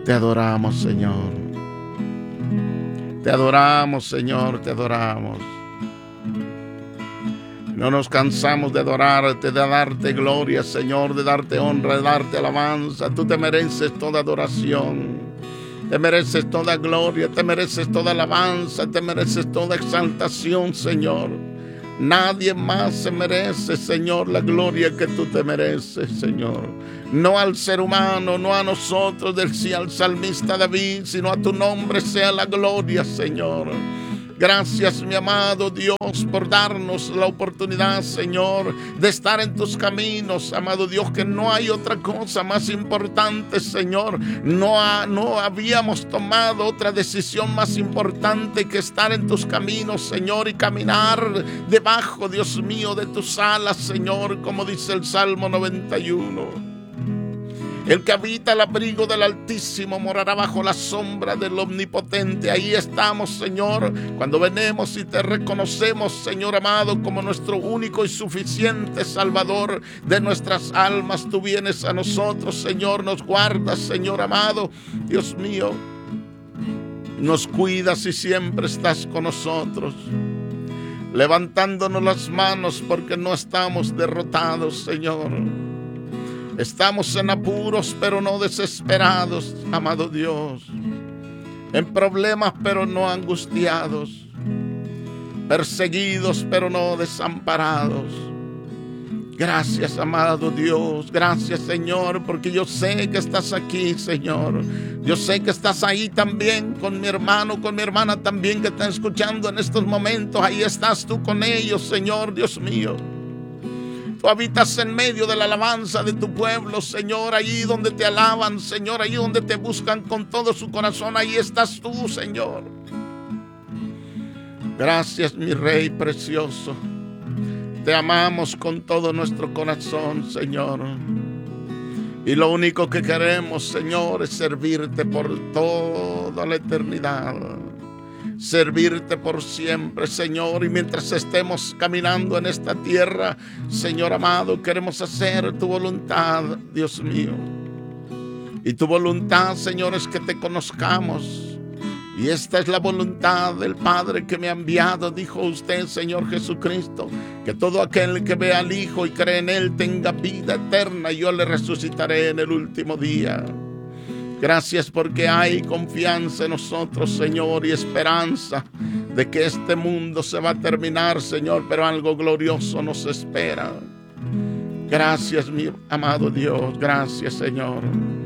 Te adoramos, Señor. Te adoramos, Señor, te adoramos. No nos cansamos de adorarte, de darte gloria, Señor, de darte honra, de darte alabanza. Tú te mereces toda adoración, te mereces toda gloria, te mereces toda alabanza, te mereces toda exaltación, Señor. Nadie más se merece, Señor, la gloria que tú te mereces, Señor. No al ser humano, no a nosotros, decía el salmista David, sino a tu nombre sea la gloria, Señor. Gracias, mi amado Dios, por darnos la oportunidad, Señor, de estar en tus caminos, amado Dios, que no hay otra cosa más importante, Señor. No habíamos tomado otra decisión más importante que estar en tus caminos, Señor, y caminar debajo, Dios mío, de tus alas, Señor, como dice el Salmo 91. El que habita el abrigo del Altísimo morará bajo la sombra del Omnipotente. Ahí estamos, Señor, cuando venimos y te reconocemos, Señor amado, como nuestro único y suficiente Salvador de nuestras almas. Tú vienes a nosotros, Señor, nos guardas, Señor amado, Dios mío, nos cuidas y siempre estás con nosotros, levantándonos las manos porque no estamos derrotados, Señor. Estamos en apuros, pero no desesperados, amado Dios. En problemas, pero no angustiados. Perseguidos, pero no desamparados. Gracias, amado Dios. Gracias, Señor, porque yo sé que estás aquí, Señor. Yo sé que estás ahí también con mi hermano, con mi hermana también que están escuchando en estos momentos. Ahí estás tú con ellos, Señor, Dios mío. Tú habitas en medio de la alabanza de tu pueblo, Señor, allí donde te alaban, Señor, allí donde te buscan con todo su corazón, ahí estás tú, Señor. Gracias, mi Rey precioso. Te amamos con todo nuestro corazón, Señor. Y lo único que queremos, Señor, es servirte por toda la eternidad. Servirte por siempre, Señor, y mientras estemos caminando en esta tierra, Señor amado, queremos hacer tu voluntad, Dios mío. Y tu voluntad, Señor, es que te conozcamos. Y esta es la voluntad del Padre que me ha enviado, dijo usted, Señor Jesucristo, que todo aquel que vea al Hijo y cree en Él tenga vida eterna, y yo le resucitaré en el último día. Gracias porque hay confianza en nosotros, Señor, y esperanza de que este mundo se va a terminar, Señor, pero algo glorioso nos espera. Gracias, mi amado Dios. Gracias, Señor.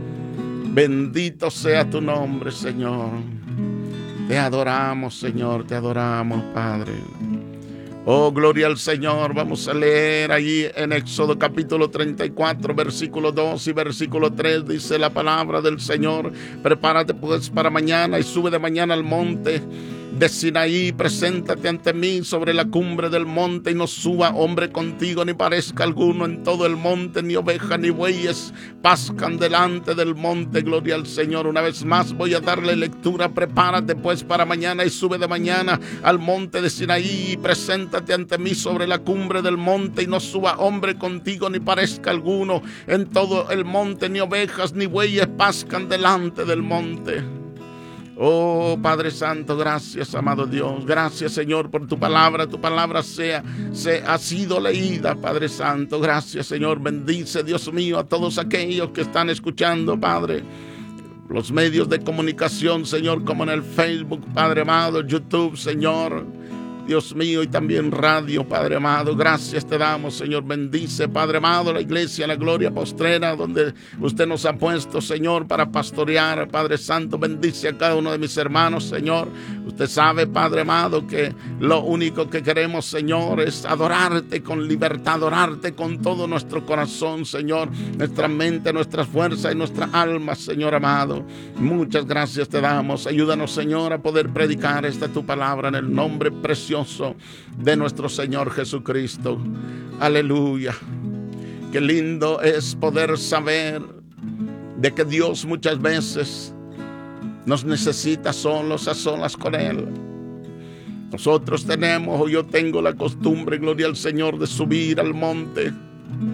Bendito sea tu nombre, Señor. Te adoramos, Señor. Te adoramos, Padre. Oh, gloria al Señor. Vamos a leer allí en Éxodo capítulo 34, versículo 2 y versículo 3. Dice la palabra del Señor: prepárate pues para mañana y sube de mañana al monte de Sinaí, preséntate ante mí sobre la cumbre del monte, y no suba hombre contigo, ni parezca alguno en todo el monte, ni oveja ni bueyes pascan delante del monte. Gloria al Señor. Una vez más voy a darle lectura. Prepárate pues para mañana y sube de mañana al monte de Sinaí, y preséntate ante mí sobre la cumbre del monte, y no suba hombre contigo, ni parezca alguno en todo el monte, ni ovejas ni bueyes pascan delante del monte. Oh, Padre Santo, gracias, amado Dios. Gracias, Señor, por tu palabra. Tu palabra ha sido leída, Padre Santo. Gracias, Señor. Bendice, Dios mío, a todos aquellos que están escuchando, Padre. Los medios de comunicación, Señor, como en el Facebook, Padre amado, YouTube, Señor. Dios mío, y también radio, Padre amado. Gracias te damos, Señor. Bendice, Padre amado, la iglesia, la gloria postrera, donde usted nos ha puesto, Señor, para pastorear. Padre Santo, bendice a cada uno de mis hermanos, Señor. Usted sabe, Padre amado, que lo único que queremos, Señor, es adorarte con libertad, adorarte con todo nuestro corazón, Señor, nuestra mente, nuestra fuerza y nuestra alma, Señor amado. Muchas gracias te damos. Ayúdanos, Señor, a poder predicar esta tu palabra en el nombre precioso de nuestro Señor Jesucristo. Aleluya. Qué lindo es poder saber de que Dios muchas veces nos necesita solos, a solas con Él. Nosotros tenemos, o yo tengo la costumbre, gloria al Señor, de subir al monte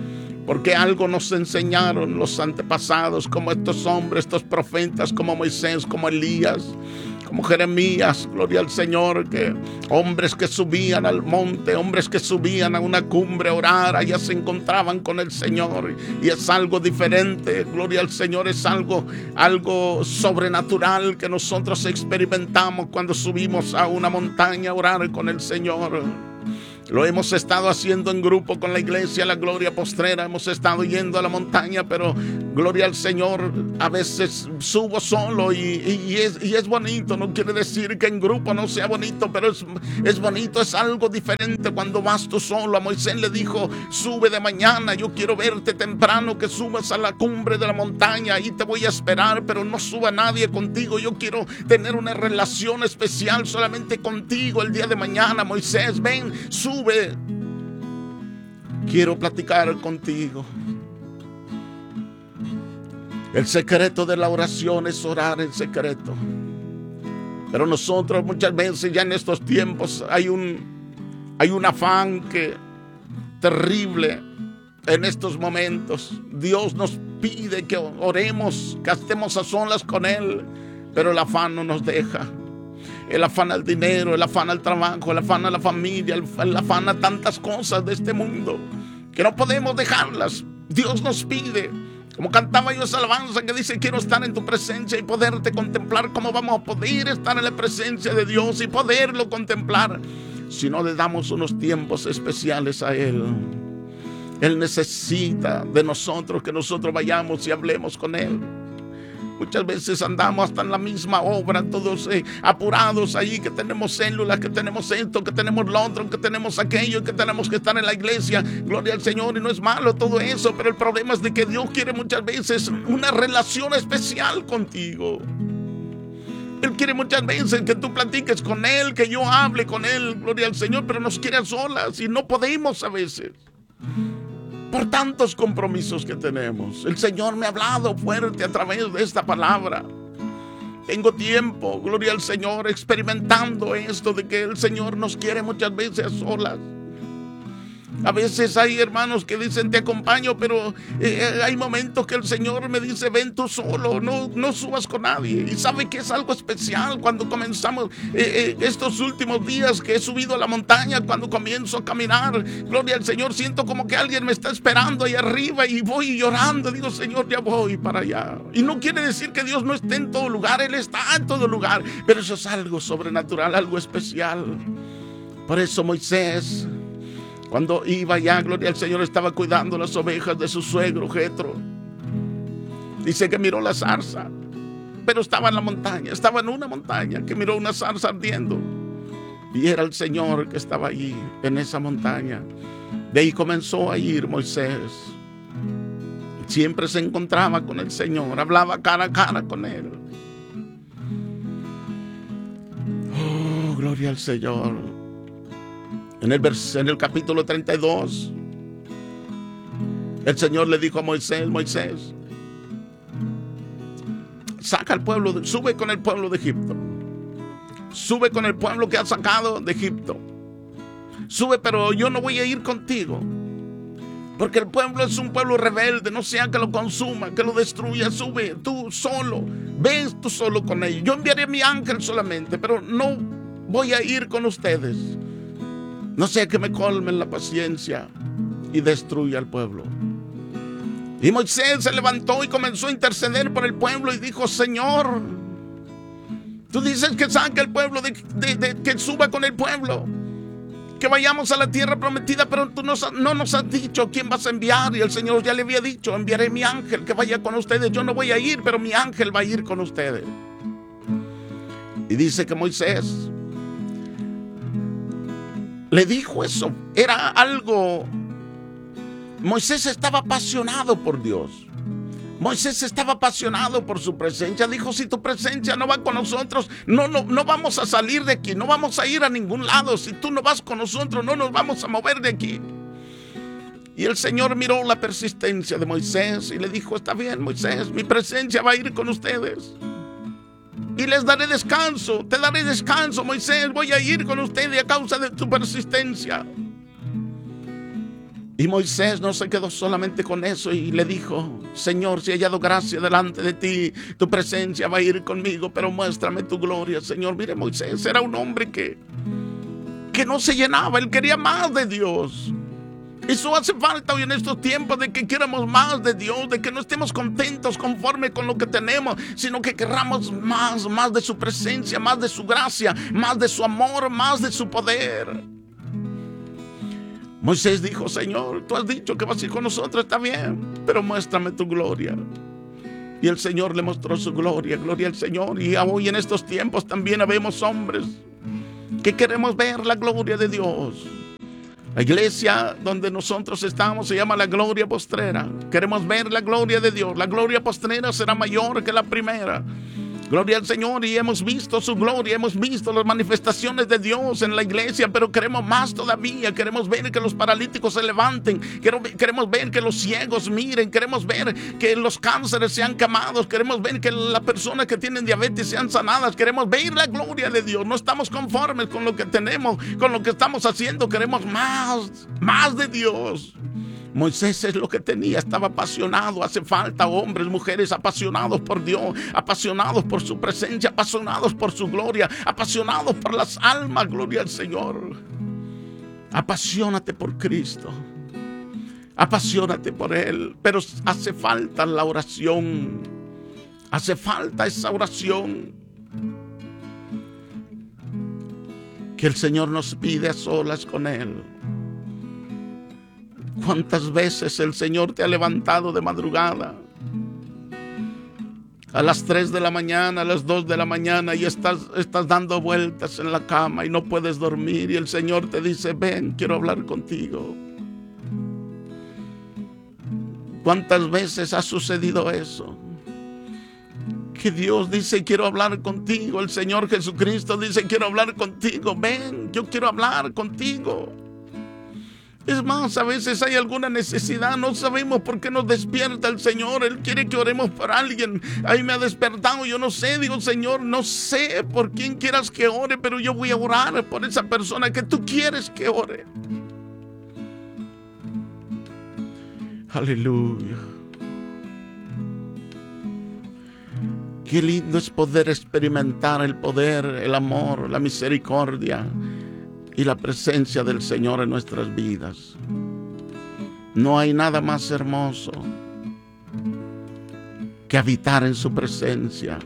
Porque algo nos enseñaron los antepasados, como estos hombres, estos profetas, como Moisés, como Elías, como Jeremías, gloria al Señor, que hombres que subían al monte, hombres que subían a una cumbre a orar, allá se encontraban con el Señor, y es algo diferente, gloria al Señor, es algo sobrenatural que nosotros experimentamos cuando subimos a una montaña a orar con el Señor. Lo hemos estado haciendo en grupo con la iglesia La Gloria Postrera. Hemos estado yendo a la montaña, pero gloria al Señor, a veces subo solo y es bonito. No quiere decir que en grupo no sea bonito, pero es bonito, es algo diferente cuando vas tú solo. A Moisés le dijo: sube de mañana, yo quiero verte temprano, que subas a la cumbre de la montaña, ahí te voy a esperar, pero no suba nadie contigo. Yo quiero tener una relación especial solamente contigo el día de mañana. Moisés, ven, sube. Quiero platicar contigo. El secreto de la oración es orar en secreto. Pero nosotros muchas veces ya en estos tiempos hay un afán terrible en estos momentos. Dios nos pide que oremos, que estemos a solas con Él, pero el afán no nos deja. El afán al dinero, el afán al trabajo, el afán a la familia, el afán a tantas cosas de este mundo que no podemos dejarlas. Dios nos pide, como cantaba yo esa alabanza que dice: quiero estar en tu presencia y poderte contemplar. ¿Cómo vamos a poder estar en la presencia de Dios y poderlo contemplar si no le damos unos tiempos especiales a Él? Él necesita de nosotros que nosotros vayamos y hablemos con Él. Muchas veces andamos hasta en la misma obra, todos apurados ahí, que tenemos células, que tenemos esto, que tenemos lo otro, que tenemos aquello, que tenemos que estar en la iglesia. Gloria al Señor, y no es malo todo eso, pero el problema es de que Dios quiere muchas veces una relación especial contigo. Él quiere muchas veces que tú platiques con Él, que yo hable con Él, gloria al Señor, pero nos quiere a solas y no podemos a veces, por tantos compromisos que tenemos. El Señor me ha hablado fuerte a través de esta palabra. Tengo tiempo, gloria al Señor, experimentando esto de que el Señor nos quiere muchas veces a solas. A veces hay hermanos que dicen: te acompaño, pero hay momentos que el Señor me dice: ven tú solo, no subas con nadie. Y sabe que es algo especial cuando comenzamos estos últimos días que he subido a la montaña. Cuando comienzo a caminar, gloria al Señor, siento como que alguien me está esperando ahí arriba, y voy llorando, digo: Señor, ya voy para allá. Y no quiere decir que Dios no esté en todo lugar, Él está en todo lugar, pero eso es algo sobrenatural, algo especial. Por eso Moisés, cuando iba allá, gloria al Señor, estaba cuidando las ovejas de su suegro Jetro. Dice que miró la zarza, pero estaba en la montaña, estaba en una montaña, que miró una zarza ardiendo, y era el Señor que estaba allí en esa montaña. De ahí comenzó a ir Moisés. Siempre se encontraba con el Señor, hablaba cara a cara con Él. Oh, gloria al Señor. En el capítulo 32, el Señor le dijo a Moisés: Moisés, saca al pueblo, sube con el pueblo de Egipto. Sube con el pueblo que has sacado de Egipto. Sube, pero yo no voy a ir contigo, porque el pueblo es un pueblo rebelde. No sea que lo consuma, que lo destruya. Sube tú solo, ves tú solo con ellos. Yo enviaré a mi ángel solamente, pero no voy a ir con ustedes. No sea que me colmen la paciencia y destruya al pueblo. Y Moisés se levantó y comenzó a interceder por el pueblo y dijo: Señor, tú dices que saque al pueblo, que suba con el pueblo, que vayamos a la tierra prometida, pero tú no nos has dicho quién vas a enviar. Y el Señor ya le había dicho: enviaré mi ángel que vaya con ustedes. Yo no voy a ir, pero mi ángel va a ir con ustedes. Y dice que Moisés le dijo eso. Era algo. Moisés estaba apasionado por Dios. Moisés estaba apasionado por su presencia. Dijo: si tu presencia no va con nosotros, no vamos a salir de aquí, no vamos a ir a ningún lado. Si tú no vas con nosotros, no nos vamos a mover de aquí. Y el Señor miró la persistencia de Moisés y le dijo: está bien, Moisés, mi presencia va a ir con ustedes y les daré descanso. Te daré descanso, Moisés, voy a ir con ustedes a causa de tu persistencia. Y Moisés no se quedó solamente con eso y le dijo: Señor, si he hallado gracia delante de ti, tu presencia va a ir conmigo, pero muéstrame tu gloria, Señor. Mire, Moisés era un hombre que no se llenaba, él quería más de Dios. Eso hace falta hoy en estos tiempos, de que queramos más de Dios, de que no estemos contentos conforme con lo que tenemos, sino que querramos más de su presencia, más de su gracia, más de su amor, más de su poder. Moisés dijo: Señor, tú has dicho que vas a ir con nosotros, está bien, pero muéstrame tu gloria. Y el Señor le mostró su gloria, gloria al Señor. Y hoy en estos tiempos también habemos hombres que queremos ver la gloria de Dios. La iglesia donde nosotros estamos se llama la gloria postrera. Queremos ver la gloria de Dios. La gloria postrera será mayor que la primera. Gloria al Señor. Y hemos visto su gloria, hemos visto las manifestaciones de Dios en la iglesia, pero queremos más todavía. Queremos ver que los paralíticos se levanten, queremos ver que los ciegos miren, queremos ver que los cánceres sean camados, queremos ver que las personas que tienen diabetes sean sanadas. Queremos ver la gloria de Dios. No estamos conformes con lo que tenemos, con lo que estamos haciendo. Queremos más de Dios. Moisés es lo que tenía, estaba apasionado. Hace falta hombres, mujeres apasionados por Dios, apasionados por su presencia, apasionados por su gloria, apasionados por las almas. Gloria al Señor. Apasionate por Cristo, apasionate por Él, pero hace falta la oración, hace falta esa oración que el Señor nos pide a solas con Él. ¿Cuántas veces el Señor te ha levantado de madrugada? A las 3 de la mañana, a las 2 de la mañana, y estás dando vueltas en la cama y no puedes dormir, y el Señor te dice: ven, quiero hablar contigo. ¿Cuántas veces ha sucedido eso? Que Dios dice: quiero hablar contigo. El Señor Jesucristo dice: quiero hablar contigo. Ven, yo quiero hablar contigo. Es más, a veces hay alguna necesidad, no sabemos por qué nos despierta el Señor. Él quiere que oremos por alguien. Ahí me ha despertado, yo no sé, digo: Señor, no sé por quién quieras que ore, pero yo voy a orar por esa persona que tú quieres que ore. Aleluya. Qué lindo es poder experimentar el poder, el amor, la misericordia y la presencia del Señor en nuestras vidas. No hay nada más hermoso que habitar en su presencia.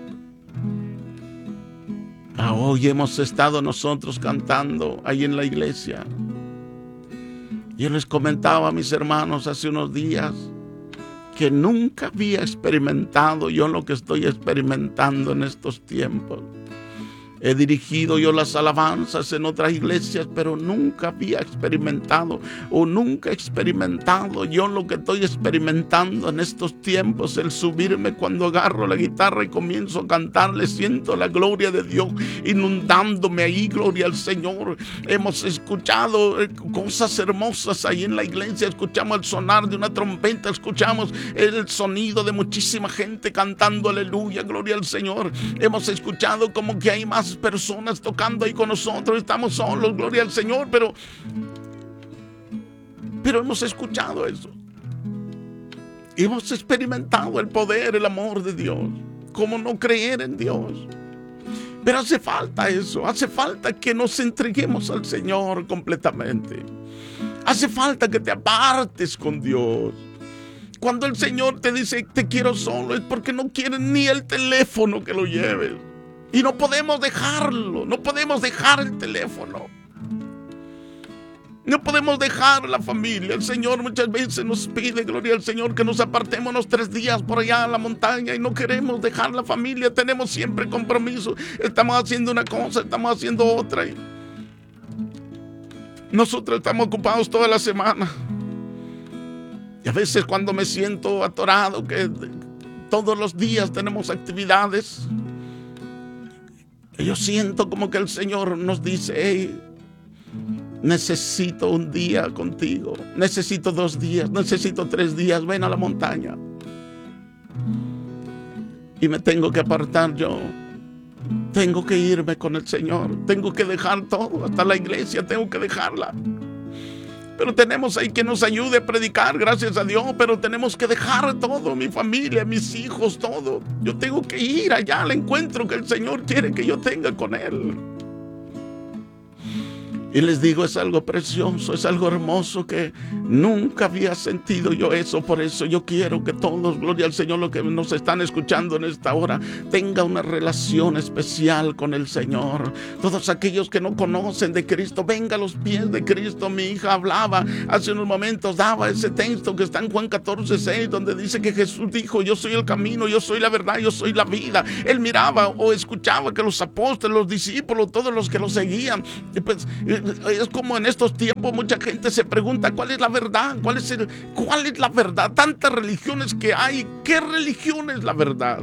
Hoy hemos estado nosotros cantando ahí en la iglesia. Yo les comentaba a mis hermanos hace unos días que nunca había experimentado yo lo que estoy experimentando en estos tiempos. He dirigido yo las alabanzas en otras iglesias, pero nunca había experimentado yo lo que estoy experimentando en estos tiempos. El subirme cuando agarro la guitarra y comienzo a cantarle, siento la gloria de Dios inundándome ahí. Gloria al Señor. Hemos escuchado cosas hermosas ahí en la iglesia. Escuchamos el sonar de una trompeta, escuchamos el sonido de muchísima gente cantando aleluya, gloria al Señor. Hemos escuchado como que hay más personas tocando ahí con nosotros. Estamos solos, gloria al Señor, pero hemos escuchado eso. Hemos experimentado el poder, el amor de Dios. ¿Cómo no creer en Dios? Pero hace falta eso, hace falta que nos entreguemos al Señor completamente. Hace falta que te apartes con Dios. Cuando el Señor te dice: te quiero solo, es porque no quiere ni el teléfono que lo lleves. Y no podemos dejarlo, no podemos dejar el teléfono. No podemos dejar la familia. El Señor muchas veces nos pide, gloria al Señor, que nos apartemos unos 3 días por allá en la montaña, y no queremos dejar la familia. Tenemos siempre compromiso. Estamos haciendo una cosa, estamos haciendo otra. Y nosotros estamos ocupados toda la semana. Y a veces cuando me siento atorado, que todos los días tenemos actividades, yo siento como que el Señor nos dice: hey, necesito un día contigo, necesito 2 días, necesito 3 días, ven a la montaña. Y me tengo que apartar yo, tengo que irme con el Señor, tengo que dejar todo, hasta la iglesia tengo que dejarla. Pero tenemos ahí que nos ayude a predicar, gracias a Dios. Pero tenemos que dejar todo, mi familia, mis hijos, todo. Yo tengo que ir allá al encuentro que el Señor quiere que yo tenga con Él. Y les digo, es algo precioso, es algo hermoso que nunca había sentido yo eso. Por eso yo quiero que todos, gloria al Señor, los que nos están escuchando en esta hora, tengan una relación especial con el Señor. Todos aquellos que no conocen de Cristo, venga a los pies de Cristo. Mi hija hablaba hace unos momentos, daba ese texto que está en Juan 14:6, donde dice que Jesús dijo: yo soy el camino, yo soy la verdad, yo soy la vida. Él miraba o escuchaba que los apóstoles, los discípulos, todos los que lo seguían, pues es como en estos tiempos mucha gente se pregunta: ¿cuál es la verdad? ¿Cuál es la verdad? Tantas religiones que hay. ¿Qué religión es la verdad?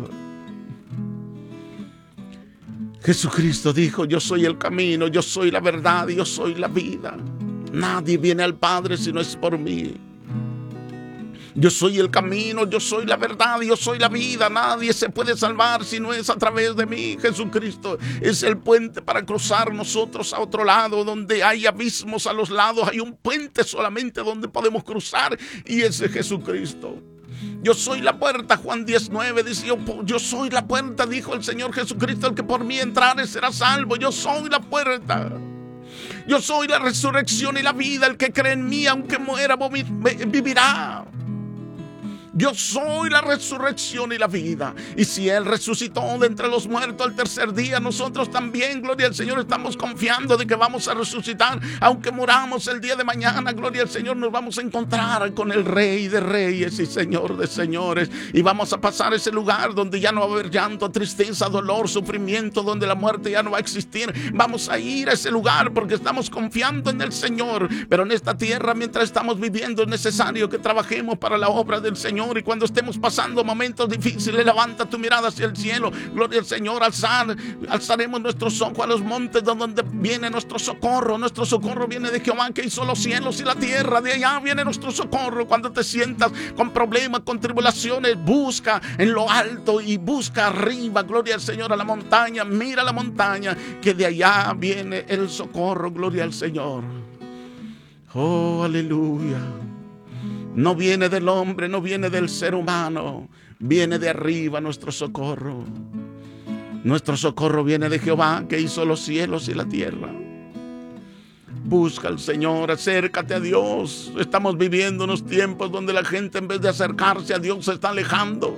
Jesucristo dijo: yo soy el camino, yo soy la verdad y yo soy la vida. Nadie viene al Padre si no es por mí. Yo soy el camino, yo soy la verdad, yo soy la vida. Nadie se puede salvar si no es a través de mí. Jesucristo es el puente para cruzar nosotros a otro lado. Donde hay abismos a los lados, hay un puente solamente donde podemos cruzar, y ese es Jesucristo. Yo soy la puerta, Juan 10:9 dice: yo soy la puerta, dijo el Señor Jesucristo, el que por mí entrare será salvo. Yo soy la puerta. Yo soy la resurrección y la vida. El que cree en mí, aunque muera, vivirá. Yo soy la resurrección y la vida. Y si Él resucitó de entre los muertos al tercer día, nosotros también, gloria al Señor, estamos confiando de que vamos a resucitar. Aunque muramos el día de mañana, gloria al Señor, nos vamos a encontrar con el Rey de Reyes y Señor de Señores. Y vamos a pasar ese lugar donde ya no va a haber llanto, tristeza, dolor, sufrimiento, donde la muerte ya no va a existir. Vamos a ir a ese lugar porque estamos confiando en el Señor. Pero en esta tierra, mientras estamos viviendo, es necesario que trabajemos para la obra del Señor. Y cuando estemos pasando momentos difíciles, levanta tu mirada hacia el cielo. Gloria al Señor. Alzaremos nuestros ojos a los montes, de donde viene nuestro socorro. Nuestro socorro viene de Jehová, que hizo los cielos y la tierra. De allá viene nuestro socorro. Cuando te sientas con problemas, con tribulaciones, busca en lo alto y busca arriba. Gloria al Señor, a la montaña. Mira la montaña, que de allá viene el socorro. Gloria al Señor. Oh, aleluya. No viene del hombre, no viene del ser humano, viene de arriba nuestro socorro. Nuestro socorro viene de Jehová, que hizo los cielos y la tierra. Busca al Señor, acércate a Dios. Estamos viviendo unos tiempos donde la gente, en vez de acercarse a Dios, se está alejando.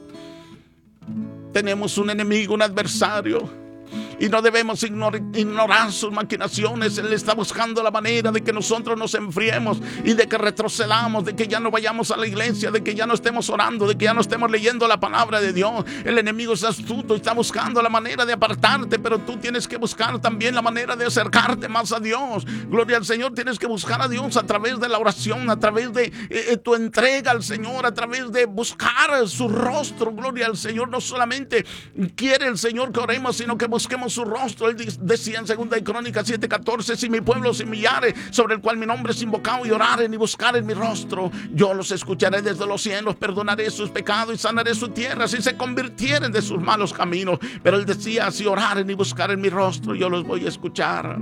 Tenemos un enemigo, un adversario, y no debemos ignorar sus maquinaciones. Él está buscando la manera de que nosotros nos enfriemos y de que retrocedamos, de que ya no vayamos a la iglesia, de que ya no estemos orando, de que ya no estemos leyendo la palabra de Dios. El enemigo es astuto y está buscando la manera de apartarte, pero tú tienes que buscar también la manera de acercarte más a Dios. Gloria al Señor. Tienes que buscar a Dios a través de la oración, a través de tu entrega al Señor, a través de buscar su rostro. Gloria al Señor. No solamente quiere el Señor que oremos, sino que busquemos su rostro. Él decía en 2 Crónicas 7:14: si mi pueblo se humillare, sobre el cual mi nombre es invocado, y oraren y buscaren mi rostro, yo los escucharé desde los cielos, perdonaré sus pecados y sanaré su tierra, si se convirtieren de sus malos caminos. Pero él decía: si oraren y buscaren mi rostro, yo los voy a escuchar.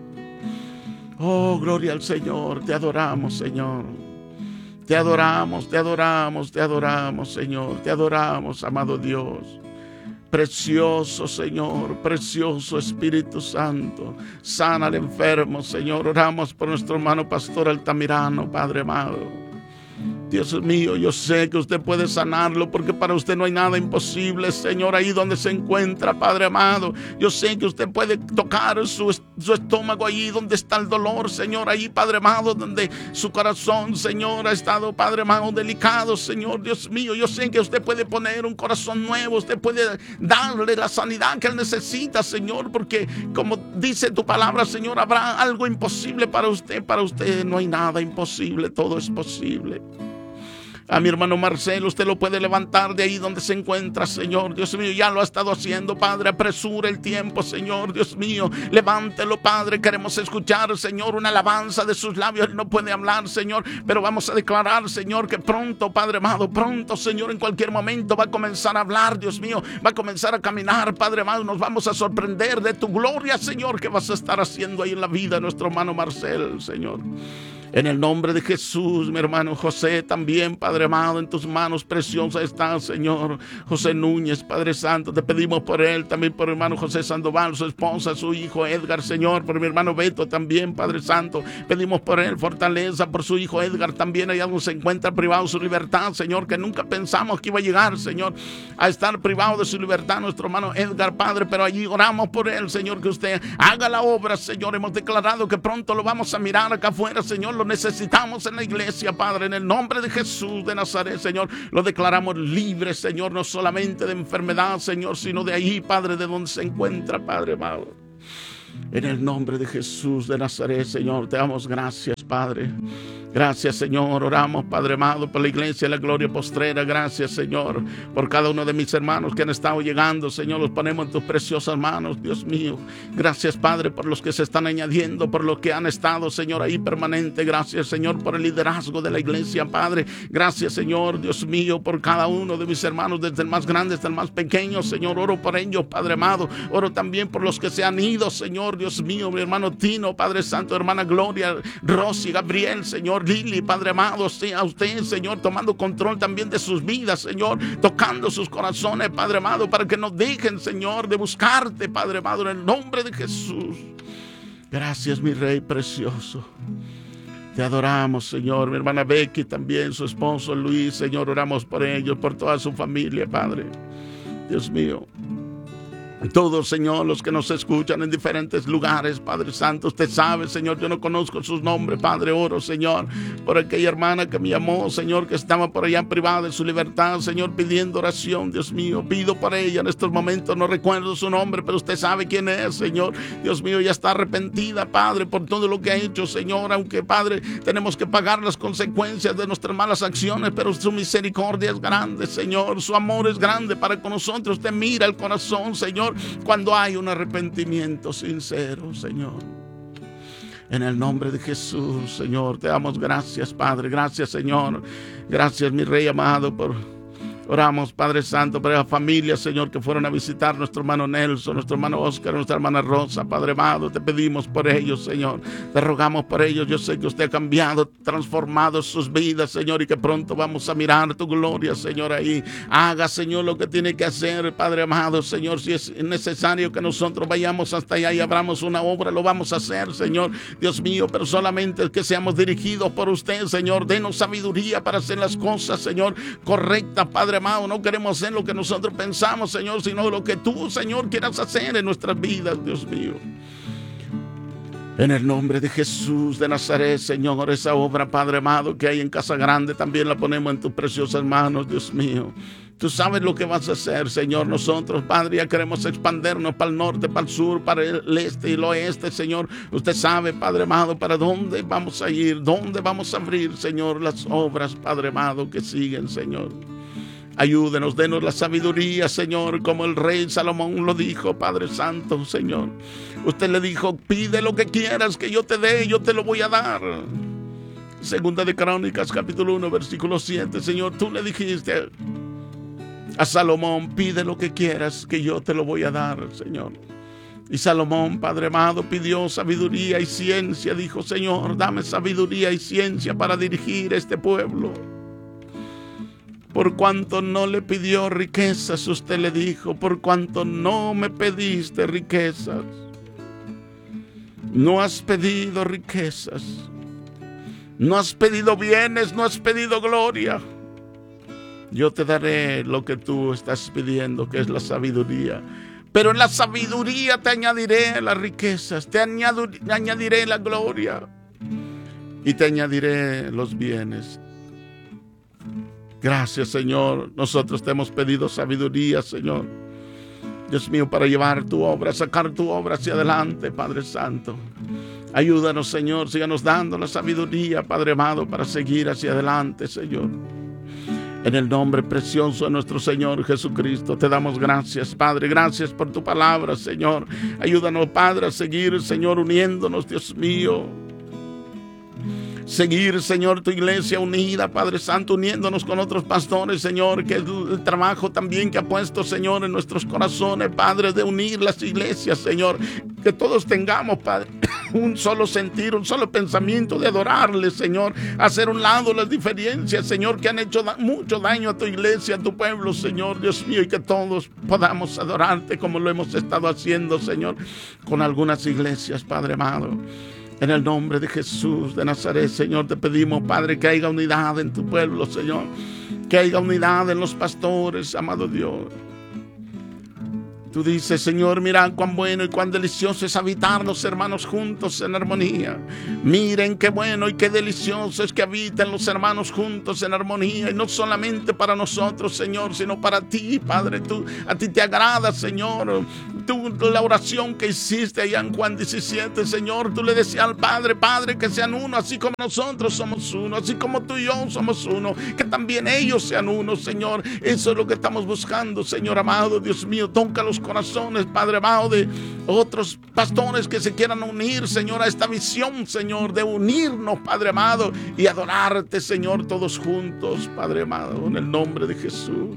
Oh, gloria al Señor. Te adoramos, Señor. Te adoramos, te adoramos, te adoramos, Señor. Te adoramos, amado Dios. Precioso Señor, precioso Espíritu Santo. Sana al enfermo, Señor. Oramos por nuestro hermano pastor Altamirano, Padre amado. Dios mío, yo sé que usted puede sanarlo, porque para usted no hay nada imposible, Señor. Ahí donde se encuentra, Padre amado, yo sé que usted puede tocar su estómago, ahí donde está el dolor, Señor. Ahí, Padre amado, donde su corazón, Señor, ha estado, Padre amado, delicado, Señor. Dios mío, yo sé que usted puede poner un corazón nuevo. Usted puede darle la sanidad que él necesita, Señor, porque como dice tu palabra, Señor, habrá algo imposible para usted. Para usted no hay nada imposible, todo es posible. A mi hermano Marcelo, usted lo puede levantar de ahí donde se encuentra, Señor. Dios mío, ya lo ha estado haciendo, Padre. Apresura el tiempo, Señor. Dios mío, levántelo, Padre. Queremos escuchar, Señor, una alabanza de sus labios. Él no puede hablar, Señor, pero vamos a declarar, Señor, que pronto, Padre amado, pronto, Señor, en cualquier momento va a comenzar a hablar, Dios mío. Va a comenzar a caminar, Padre amado. Nos vamos a sorprender de tu gloria, Señor, que vas a estar haciendo ahí en la vida de nuestro hermano Marcelo, Señor. En el nombre de Jesús, mi hermano José también, Padre amado, en tus manos preciosas está, Señor. José Núñez, Padre Santo, te pedimos por él, también por el hermano José Sandoval, su esposa, su hijo Edgar, Señor, por mi hermano Beto también, Padre Santo, pedimos por él fortaleza, por su hijo Edgar también, allá donde se encuentra privado de su libertad, Señor, que nunca pensamos que iba a llegar, Señor, a estar privado de su libertad, nuestro hermano Edgar, Padre, pero allí oramos por él, Señor, que usted haga la obra, Señor. Hemos declarado que pronto lo vamos a mirar acá afuera, Señor, lo necesitamos en la iglesia, Padre, en el nombre de Jesús de Nazaret, Señor, lo declaramos libre, Señor, no solamente de enfermedad, Señor, sino de ahí, Padre, de donde se encuentra, Padre amado. En el nombre de Jesús de Nazaret, Señor, te damos gracias, Padre. Gracias, Señor. Oramos, Padre amado, por la iglesia de la gloria postrera. Gracias, Señor, por cada uno de mis hermanos que han estado llegando. Señor, los ponemos en tus preciosas manos, Dios mío. Gracias, Padre, por los que se están añadiendo, por los que han estado, Señor, ahí permanente. Gracias, Señor, por el liderazgo de la iglesia, Padre. Gracias, Señor, Dios mío, por cada uno de mis hermanos, desde el más grande hasta el más pequeño. Señor, oro por ellos, Padre amado. Oro también por los que se han ido, Señor, Dios mío, mi hermano Tino, Padre Santo, hermana Gloria, Rosy, Gabriel, Señor, Lili, Padre amado, sea usted, Señor, tomando control también de sus vidas, Señor, tocando sus corazones, Padre amado, para que no dejen, Señor, de buscarte, Padre amado, en el nombre de Jesús. Gracias, mi Rey precioso. Te adoramos, Señor. Mi hermana Becky también, su esposo Luis, Señor, oramos por ellos, por toda su familia, Padre. Dios mío. Todos, Señor, los que nos escuchan en diferentes lugares, Padre Santo, usted sabe, Señor, yo no conozco sus nombres, Padre, oro, Señor, por aquella hermana que me llamó, Señor, que estaba por allá privada de su libertad, Señor, pidiendo oración, Dios mío, pido por ella en estos momentos, no recuerdo su nombre, pero usted sabe quién es, Señor, Dios mío, ya está arrepentida, Padre, por todo lo que ha hecho, Señor, aunque, Padre, tenemos que pagar las consecuencias de nuestras malas acciones, pero su misericordia es grande, Señor, su amor es grande para con nosotros, usted mira el corazón, Señor, cuando hay un arrepentimiento sincero, Señor. En el nombre de Jesús, Señor, te damos gracias, Padre. Gracias, Señor. Gracias, mi Rey amado, oramos, Padre Santo, por la familia, Señor, que fueron a visitar nuestro hermano Nelson, nuestro hermano Oscar, nuestra hermana Rosa, Padre amado, te pedimos por ellos, Señor, te rogamos por ellos. Yo sé que usted ha cambiado, transformado sus vidas, Señor, y que pronto vamos a mirar tu gloria, Señor, ahí. Haga, Señor, lo que tiene que hacer, Padre amado, Señor, si es necesario que nosotros vayamos hasta allá y abramos una obra, lo vamos a hacer, Señor, Dios mío, pero solamente que seamos dirigidos por usted, Señor. Denos sabiduría para hacer las cosas, Señor, correctas, Padre amado. No queremos hacer lo que nosotros pensamos, Señor, sino lo que tú, Señor, quieras hacer en nuestras vidas, Dios mío. En el nombre de Jesús de Nazaret, Señor, esa obra, Padre amado, que hay en Casa Grande, también la ponemos en tus preciosas manos, Dios mío. Tú sabes lo que vas a hacer, Señor. Nosotros, Padre, ya queremos expandernos para el norte, para el sur, para el este y el oeste, Señor. Usted sabe, Padre amado, para dónde vamos a ir, dónde vamos a abrir, Señor, las obras, Padre amado, que siguen, Señor. Ayúdenos, denos la sabiduría, Señor, como el rey Salomón lo dijo, Padre Santo, Señor. Usted le dijo, pide lo que quieras que yo te dé, yo te lo voy a dar. Segunda de Crónicas, capítulo 1, versículo 7, Señor, tú le dijiste a Salomón, pide lo que quieras que yo te lo voy a dar, Señor. Y Salomón, Padre amado, pidió sabiduría y ciencia, dijo, Señor, dame sabiduría y ciencia para dirigir este pueblo. Por cuanto no le pidió riquezas, usted le dijo, por cuanto no me pediste riquezas, no has pedido riquezas, no has pedido bienes, no has pedido gloria. Yo te daré lo que tú estás pidiendo, que es la sabiduría. Pero en la sabiduría te añadiré las riquezas, te añadiré la gloria y te añadiré los bienes. Gracias, Señor. Nosotros te hemos pedido sabiduría, Señor. Dios mío, para llevar tu obra, sacar tu obra hacia adelante, Padre Santo. Ayúdanos, Señor. Síganos dando la sabiduría, Padre amado, para seguir hacia adelante, Señor. En el nombre precioso de nuestro Señor Jesucristo, te damos gracias, Padre. Gracias por tu palabra, Señor. Ayúdanos, Padre, a seguir, Señor, uniéndonos, Dios mío. Seguir, Señor, tu iglesia unida, Padre Santo, uniéndonos con otros pastores, Señor, que es el trabajo también que ha puesto, Señor, en nuestros corazones, Padre, de unir las iglesias, Señor, que todos tengamos, Padre, un solo sentir, un solo pensamiento de adorarle, Señor, hacer a un lado las diferencias, Señor, que han hecho mucho daño a tu iglesia, a tu pueblo, Señor, Dios mío, y que todos podamos adorarte como lo hemos estado haciendo, Señor, con algunas iglesias, Padre amado. En el nombre de Jesús de Nazaret, Señor, te pedimos, Padre, que haya unidad en tu pueblo, Señor, que haya unidad en los pastores, amado Dios. Tú dices, Señor, mira cuán bueno y cuán delicioso es habitar los hermanos juntos en armonía. Miren qué bueno y qué delicioso es que habiten los hermanos juntos en armonía. Y no solamente para nosotros, Señor, sino para ti, Padre. A ti te agrada, Señor. La oración que hiciste allá en Juan 17, Señor, tú le decías al Padre, Padre, que sean uno, así como nosotros somos uno, así como tú y yo somos uno, que también ellos sean uno, Señor. Eso es lo que estamos buscando, Señor amado, Dios mío. Toca los corazones, Padre amado, de otros pastores que se quieran unir, Señor, a esta visión, Señor, de unirnos, Padre amado, y adorarte, Señor, todos juntos, Padre amado, en el nombre de Jesús.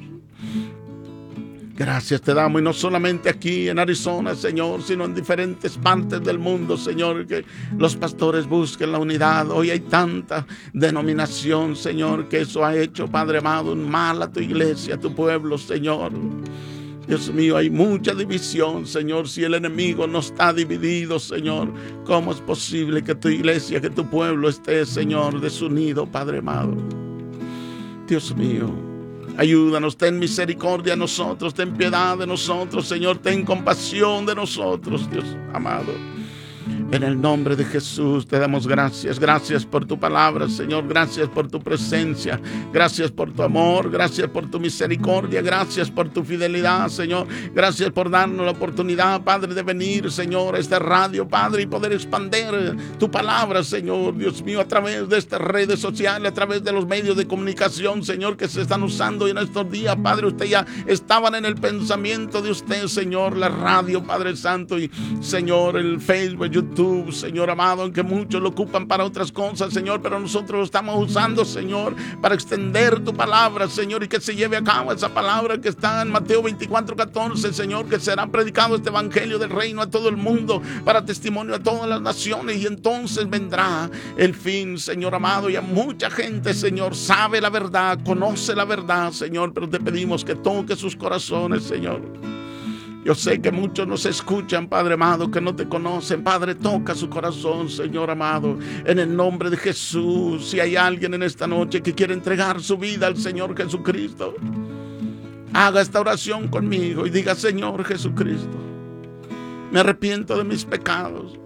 Gracias te damos, y no solamente aquí en Arizona, Señor, sino en diferentes partes del mundo, Señor, que los pastores busquen la unidad. Hoy hay tanta denominación, Señor, que eso ha hecho, Padre amado, un mal a tu iglesia, a tu pueblo, Señor. Dios mío, hay mucha división, Señor. Si el enemigo no está dividido, Señor, ¿cómo es posible que tu iglesia, que tu pueblo esté, Señor, desunido, Padre amado? Dios mío, ayúdanos, ten misericordia de nosotros, ten piedad de nosotros, Señor, ten compasión de nosotros, Dios amado. En el nombre de Jesús te damos gracias. Gracias por tu palabra, Señor. Gracias por tu presencia. Gracias por tu amor. Gracias por tu misericordia. Gracias por tu fidelidad, Señor. Gracias por darnos la oportunidad, Padre, de venir, Señor, a esta radio, Padre, y poder expandir tu palabra, Señor, Dios mío, a través de estas redes sociales, a través de los medios de comunicación, Señor, que se están usando en estos días, Padre. Usted ya estaban en el pensamiento de usted, Señor, la radio, Padre Santo, y Señor, el Facebook, YouTube, Señor amado, aunque muchos lo ocupan para otras cosas, Señor, pero nosotros lo estamos usando, Señor, para extender tu palabra, Señor, y que se lleve a cabo esa palabra que está en Mateo 24:14, Señor, que será predicado este evangelio del reino a todo el mundo para testimonio a todas las naciones, y entonces vendrá el fin, Señor amado, y a mucha gente, Señor, sabe la verdad, conoce la verdad, Señor, pero te pedimos que toque sus corazones, Señor. Yo sé que muchos nos escuchan, Padre amado, que no te conocen. Padre, toca su corazón, Señor amado, en el nombre de Jesús. Si hay alguien en esta noche que quiere entregar su vida al Señor Jesucristo, haga esta oración conmigo y diga: Señor Jesucristo, me arrepiento de mis pecados.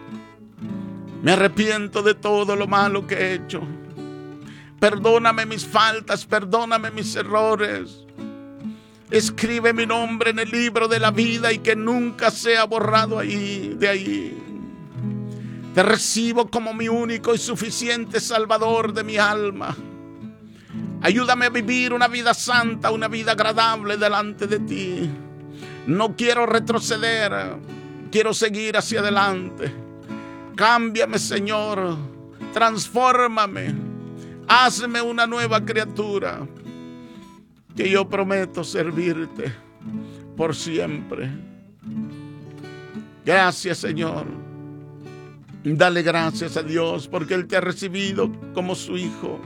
Me arrepiento de todo lo malo que he hecho. Perdóname mis faltas, perdóname mis errores. Escribe mi nombre en el libro de la vida y que nunca sea borrado de ahí. Te recibo como mi único y suficiente Salvador de mi alma. Ayúdame a vivir una vida santa, una vida agradable delante de ti. No quiero retroceder, quiero seguir hacia adelante. Cámbiame, Señor, transfórmame, hazme una nueva criatura. Que yo prometo servirte por siempre. Gracias, Señor. Dale gracias a Dios porque Él te ha recibido como su hijo.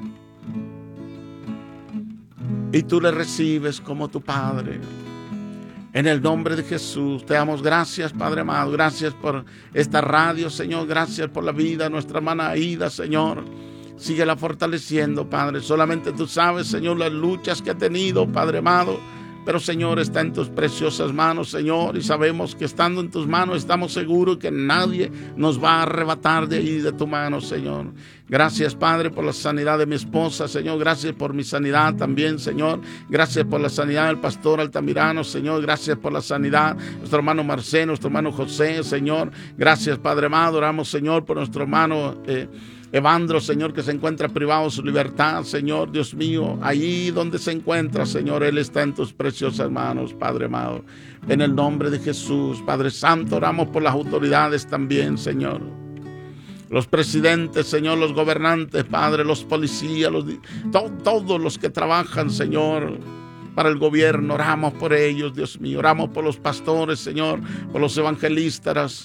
Y tú le recibes como tu Padre. En el nombre de Jesús te damos gracias, Padre amado. Gracias por esta radio, Señor. Gracias por la vida de nuestra hermana Aida, Señor. Síguela fortaleciendo, Padre. Solamente tú sabes, Señor, las luchas que ha tenido, Padre amado. Pero, Señor, está en tus preciosas manos, Señor. Y sabemos que estando en tus manos estamos seguros que nadie nos va a arrebatar de ahí, de tu mano, Señor. Gracias, Padre, por la sanidad de mi esposa, Señor. Gracias por mi sanidad también, Señor. Gracias por la sanidad del pastor Altamirano, Señor. Gracias por la sanidad de nuestro hermano Marcelo, nuestro hermano José, Señor. Gracias, Padre amado. Oramos, Señor, por nuestro hermano Evandro, Señor, que se encuentra privado de su libertad, Señor, Dios mío, ahí donde se encuentra, Señor, Él está en tus preciosas manos, Padre amado. En el nombre de Jesús, Padre Santo, oramos por las autoridades también, Señor. Los presidentes, Señor, los gobernantes, Padre, los policías, todos los que trabajan, Señor, para el gobierno, oramos por ellos, Dios mío. Oramos por los pastores, Señor, por los evangelistas,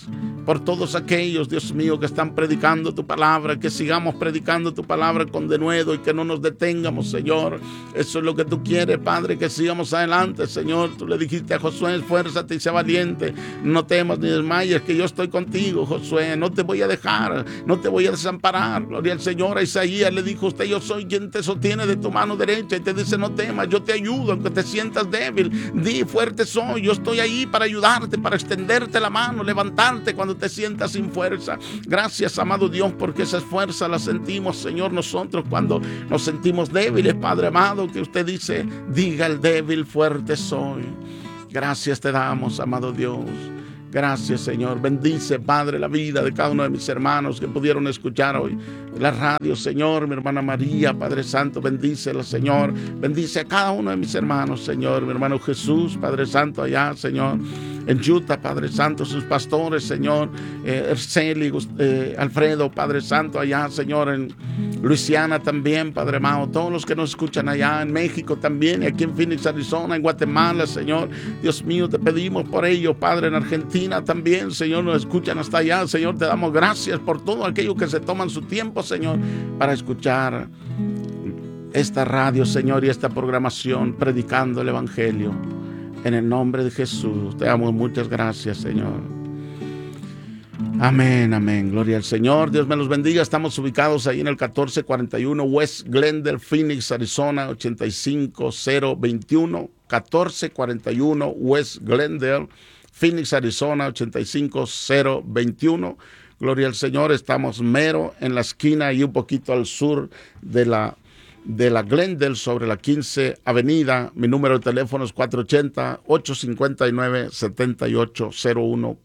por todos aquellos, Dios mío, que están predicando tu palabra, que sigamos predicando tu palabra con denuedo y que no nos detengamos, Señor. Eso es lo que tú quieres, Padre, que sigamos adelante, Señor. Tú le dijiste a Josué, esfuérzate y sea valiente, no temas ni desmayes, que yo estoy contigo, Josué, no te voy a dejar, no te voy a desamparar. Gloria al Señor. A Isaías le dijo usted, yo soy quien te sostiene de tu mano derecha, y te dice, no temas, yo te ayudo, aunque te sientas débil, di, fuerte soy, yo estoy ahí para ayudarte, para extenderte la mano, levantarte cuando te sientas sin fuerza. Gracias, amado Dios, porque esas fuerzas las sentimos, Señor, nosotros cuando nos sentimos débiles, Padre amado, que usted dice, diga el débil, fuerte soy. Gracias te damos, amado Dios. Gracias, Señor. Bendice, Padre, la vida de cada uno de mis hermanos que pudieron escuchar hoy la radio, Señor. Mi hermana María, Padre Santo, bendícela, Señor. Bendice a cada uno de mis hermanos, Señor. Mi hermano Jesús, Padre Santo, allá, Señor, en Utah, Padre Santo, sus pastores, Señor. Erceli, Alfredo, Padre Santo, allá, Señor, en Luisiana también, Padre amado. Todos los que nos escuchan allá, en México también, y aquí en Phoenix, Arizona, en Guatemala, Señor. Dios mío, te pedimos por ello, Padre, en Argentina también, Señor, nos escuchan hasta allá. Señor, te damos gracias por todo aquello que se toman su tiempo, Señor, para escuchar esta radio, Señor, y esta programación predicando el Evangelio. En el nombre de Jesús, te damos muchas gracias, Señor. Amén, amén. Gloria al Señor. Dios me los bendiga. Estamos ubicados ahí en el 1441 West Glendale, Phoenix, Arizona, 85021. 1441 West Glendale, Phoenix, Arizona, 85021. Gloria al Señor. Estamos mero en la esquina y un poquito al sur de la Glendale, sobre la 15 Avenida. Mi número de teléfono es 480-859-7801.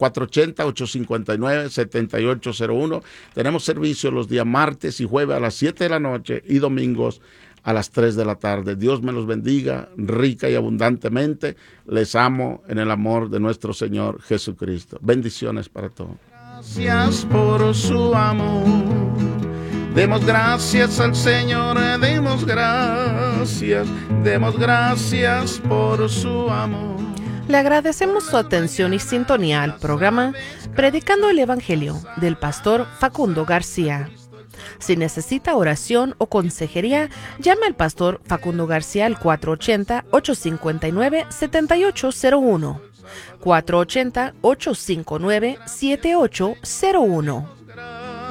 480-859-7801. Tenemos servicio los días martes y jueves a las 7 de la noche y domingos a las 3 de la tarde. Dios me los bendiga rica y abundantemente. Les amo en el amor de nuestro Señor Jesucristo. Bendiciones para todos. Gracias por su amor. Demos gracias al Señor, demos gracias por su amor. Le agradecemos su atención y sintonía al programa Predicando el Evangelio del pastor Facundo García. Si necesita oración o consejería, llame al pastor Facundo García al 480-859-7801. 480-859-7801.